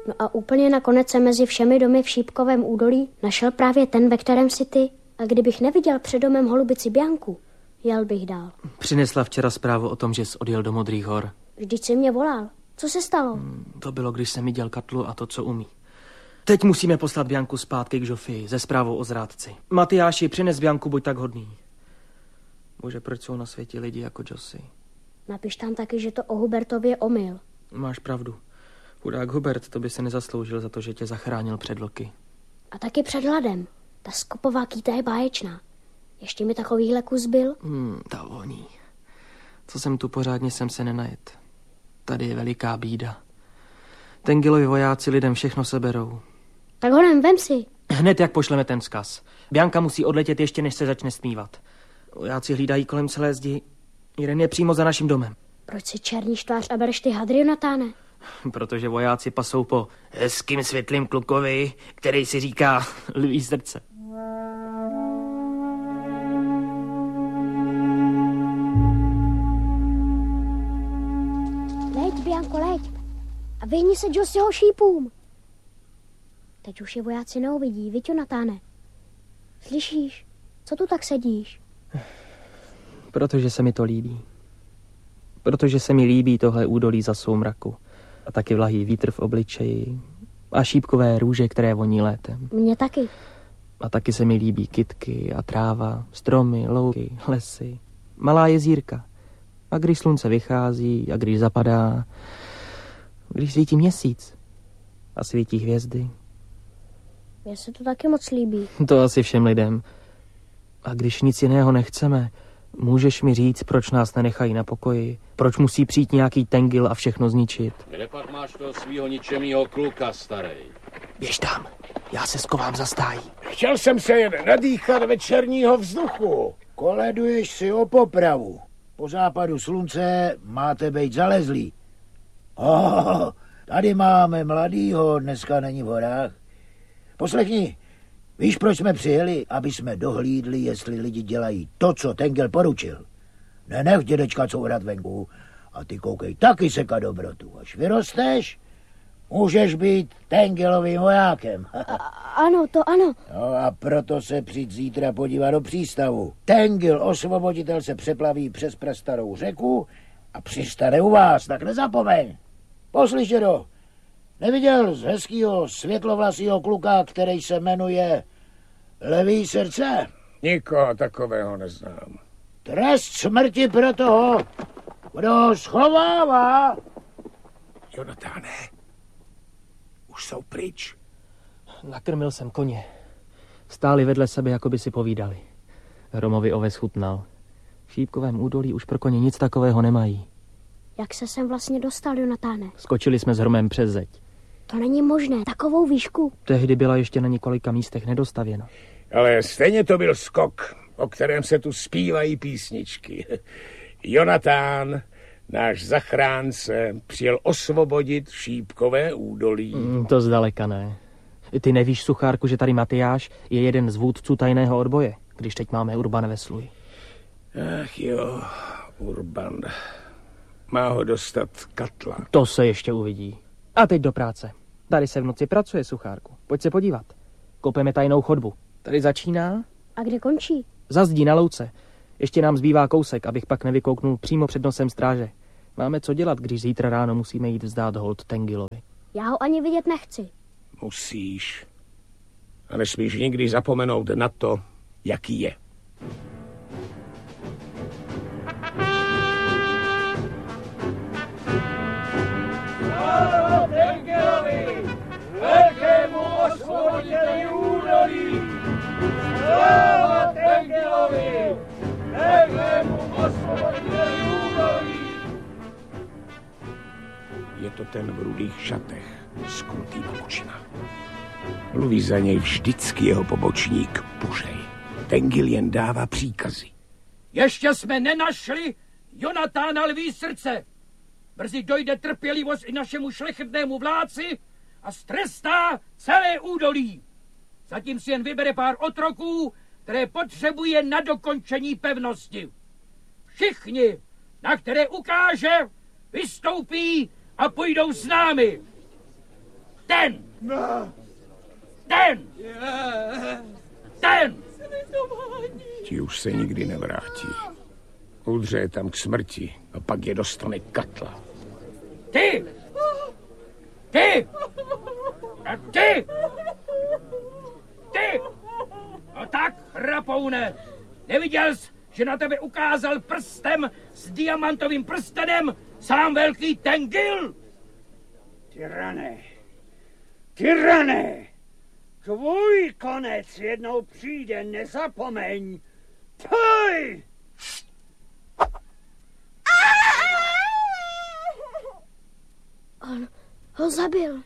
No a úplně nakonec se mezi všemi domy v Šípkovém údolí našel právě ten, ve kterém si ty. A kdybych neviděl před domem holubici Bianku, jel bych dál. Přinesla včera zprávu o tom, že jsi odjel do Modrých hor. Vždyť jsi mě volal. Co se stalo? To bylo, když jsem viděl Katlu a to, co umí. Teď musíme poslat Bianku zpátky k Žofii se zprávou o zrádci. Matyáši, přines Bianku, buď tak hodný. Bože, proč jsou na světě lidi jako Josy? Napiš tam taky, že to o Hubertově omyl. Máš pravdu. Chudák Hubert, to by se nezasloužil za to, že tě zachránil před vlky. A taky před hladem. Ta skopová kýta je báječná. Ještě mi takovýhle kus byl? Ta voní. Co jsem tu pořádně, jsem se nenajet. Tady je veliká bída. Tengilovi vojáci lidem všechno seberou. Tak honem, vem si. Hned, jak pošleme ten vzkaz. Bianka musí odletět ještě, než se začne smívat. Vojáci hlídají kolem celé zdi. Jeden je přímo za naším domem. Proč si černíš tvář a bereš ty hadry, Jonatáne? Protože vojáci pasou po hezkým světlým klukovi, který si říká lví srdce. Leď, Bianko, leď. A vyhni se Josyho šípům. Teď už je vojáci neuvidí, viď, Jonatáne? Slyšíš? Co tu tak sedíš? Protože se mi to líbí. Protože se mi líbí tohle údolí za soumraku. A taky vlahý vítr v obličeji. A šípkové růže, které voní létem. Mně taky. A taky se mi líbí kytky a tráva, stromy, louky, lesy. Malá jezírka. A když slunce vychází a když zapadá. Když svítí měsíc. A svítí hvězdy. Mně se to taky moc líbí. To asi všem lidem. A když nic jiného nechceme, můžeš mi říct, proč nás nenechají na pokoji? Proč musí přijít nějaký Tengil a všechno zničit? Kde pak máš toho svýho ničemýho kluka, starej? Běž tam, já se skovám za stájí. Chtěl jsem se jen nadýchat večerního vzduchu. Koleduješ si o popravu. Po západu slunce máte být zalezlí. Tady máme mladýho, dneska není v horách. Poslechni, víš, proč jsme přijeli? Aby jsme dohlídli, jestli lidi dělají to, co Tengil poručil. Nenech dědečka courat venku a ty koukej taky seka dobrotu. Až vyrosteš, můžeš být Tengilovým vojákem. Ano, to ano. No a proto se přijď zítra podívat do přístavu. Tengil, osvoboditel, se přeplaví přes prastarou řeku a přistane u vás, tak nezapomeň. Poslyš, dědo, neviděl z hezkýho světlovlasýho kluka, který se jmenuje Lví srdce? Nikoho takového neznám. Trest smrti pro toho, kdo ho schovává. Jonatáne, už jsou pryč. Nakrmil jsem koně. Stáli vedle sebe, jako by si povídali. Hromovi oves chutnal. V Šípkovém údolí už pro koně nic takového nemají. Jak se sem vlastně dostal, Jonatáne? Skočili jsme s Hromem přes zeď. To není možné, takovou výšku. Tehdy byla ještě na několika místech nedostavěna. Ale stejně to byl skok, o kterém se tu zpívají písničky. Jonatán, náš zachránce, přijel osvobodit Šípkové údolí. To zdaleka ne. Ty nevíš, Suchárku, že tady Matyáš je jeden z vůdců tajného odboje, když teď máme Urban ve sluji. Ach jo, Urban. Má ho dostat Katla. To se ještě uvidí. A teď do práce. Tady se v noci pracuje, Suchárku. Pojď se podívat. Kopeme tajnou chodbu. Tady začíná. A kde končí? Za zdí na louce. Ještě nám zbývá kousek, abych pak nevykouknul přímo před nosem stráže. Máme co dělat, když zítra ráno musíme jít vzdát hold Tengilovi. Já ho ani vidět nechci. Musíš. A nesmíš nikdy zapomenout na to, jaký je. Sláva Tengilovi, velkému osvoboditeli údolí! Sláva Tengilovi, velkému osvoboditeli údolí! Je to ten v rudých šatech s krutýma očima. Mluví za něj vždycky jeho pobočník Puřej. Tengil jen dává příkazy. Ještě jsme nenašli Jonatána Lví srdce. Brzy dojde trpělivost i našemu šlechetnému vládci a strestá celé údolí. Zatím si jen vybere pár otroků, které potřebuje na dokončení pevnosti. Všichni, na které ukáže, vystoupí a půjdou s námi. Ten! Ten! Ten! Ti už se nikdy nevrátí. Udře je tam k smrti a pak je dostane Katla. Ty! Ty! A ty! Ty! No tak, chrapoune! Neviděl jsi, že na tebe ukázal prstem s diamantovým prstenem sám velký Tengil? Tyrane! Tyrane! Tvůj konec jednou přijde, nezapomeň! Tvůj! On ho zabil.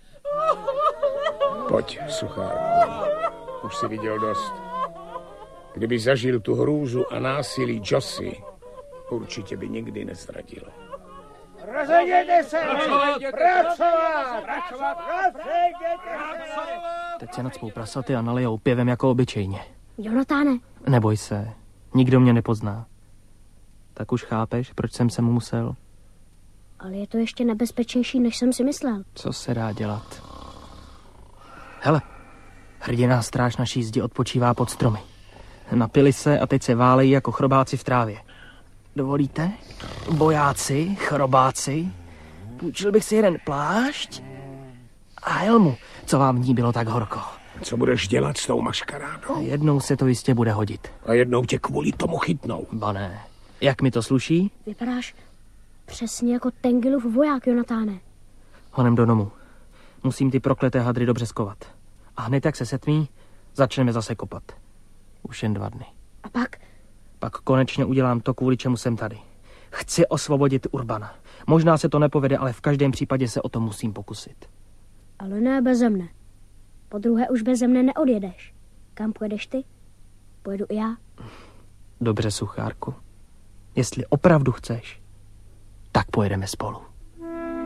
Pojď, Suchárku. Už si viděl dost. Kdyby zažil tu hrůzu a násilí Josy, určitě by nikdy nezradil. Rozejděte se! Pracovat! Teď se nacpou prasaty a nalijou pivem jako obyčejně. Jonatáne, Neboj se, nikdo mě nepozná. Tak už chápeš, proč jsem se mu musel? ale je to ještě nebezpečnější, než jsem si myslel. Co se dá dělat? Hele, hrdiná stráž naší zdi odpočívá pod stromy. Napili se a teď se válejí jako chrobáci v trávě. Dovolíte? Bojáci, chrobáci, půjčil bych si jeden plášť a helmu, co vám v ní bylo tak horko. Co budeš dělat s tou maškarádou? Jednou se to jistě bude hodit. A jednou tě kvůli tomu chytnou. Ba ne. Jak mi to sluší? Vypadáš přesně jako Tengilův voják, Jonatáne. Honem do domu. Musím ty prokleté hadry dobře skovat. A hned jak se setmí, začneme zase kopat. Už jen 2 dny. A pak? Pak konečně udělám to, kvůli čemu jsem tady. Chci osvobodit Urbana. Možná se to nepovede, ale v každém případě se o to musím pokusit. Ale ne beze mne. Po druhé už beze mne neodjedeš. Kam pojedeš ty? Pojedu i já. Dobře, Suchárku. Jestli opravdu chceš, tak pojedeme spolu.